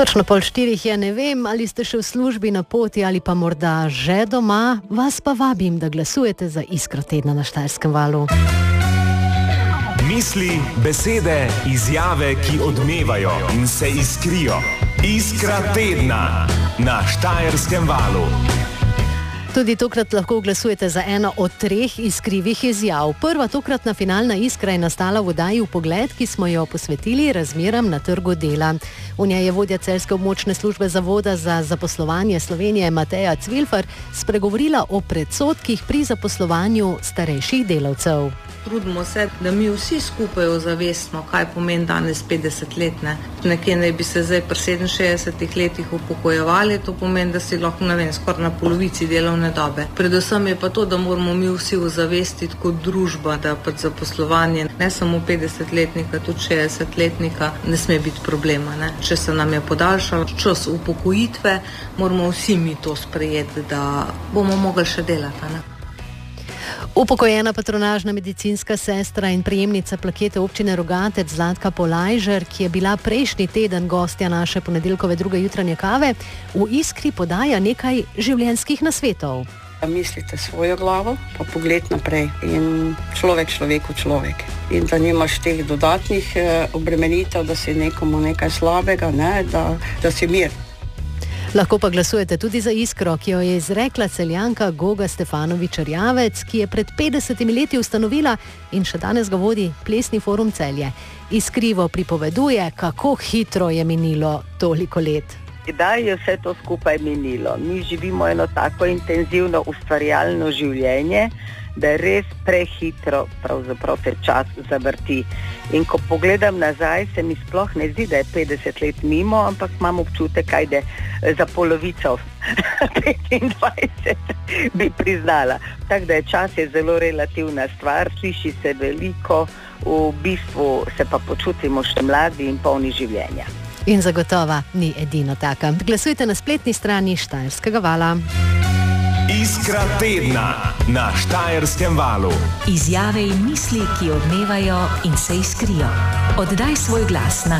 Točno 3:30 je, ne vem, ali ste še v službi, na poti ali pa morda že doma, vas pa vabim, da glasujete za Iskro tedna na Štajerskem valu. Misli, besede, izjave, ki odmevajo in se iskrijo. Iskra tedna na Štajerskem valu. Tudi tokrat lahko glasujete za eno od 3 iskrivih izjav. Prva tokratna finalna iskra je nastala v oddaji Vpogled, ki smo jo posvetili razmeram na trgu dela. V njej je vodja celjske območne službe Zavoda za zaposlovanje Slovenije Mateja Cvilfar spregovorila o predsodkih pri zaposlovanju starejših delavcev. Trudimo se, da mi vsi skupaj ozavestimo, kaj pomeni danes 50 let. Nekje naj bi se zdaj pri 67 letih upokojevali, to pomeni, da si lahko, skoraj na polovici delovne dobe. Predvsem je pa to, da moramo mi vsi ozavestiti kot družba, da pač zaposlovanje ne samo 50-letnika, tudi 60-letnika ne sme biti problema. Če se nam je podaljšal čas upokojitve, moramo vsi mi to sprejeti, da bomo mogli še delati. Upokojena patronažna medicinska sestra in prejemnica plakete občine Rogatec Zlatka Polajžer, ki je bila prejšnji teden gostja naše ponedeljkove druge jutranje kave, v Iskri podaja nekaj življenjskih nasvetov. Mislite svojo glavo, pa pogled naprej in človeku človek. In da nimaš teh dodatnih obremenitev, da si nekomu nekaj slabega, da si mir. Lahko pa glasujete tudi za Iskro, ki jo je izrekla Celjanka Goga Stefanović-Erjavec, ki je pred 50 leti ustanovila in še danes ga vodi Plesni forum Celje. Iskrivo pripoveduje, kako hitro je minilo toliko let. Kdaj je vse to skupaj minilo? Mi živimo eno tako intenzivno ustvarjalno življenje, da je res prehitro pravzaprav se čas zavrti. In ko pogledam nazaj, se mi sploh ne zdi, da je 50 let mimo, ampak imam občutek, ajde za polovico 25 bi priznala. Tako da je čas je zelo relativna stvar, sliši se veliko, v bistvu se pa počutimo še mladi in polni življenja. In zagotova ni edino taka. Glasujte na spletni strani Štajerskega vala. Iskra tedna na Štajerskem valu. Izjave in misli, ki odmevajo in se iskrijo. Oddaj svoj glas na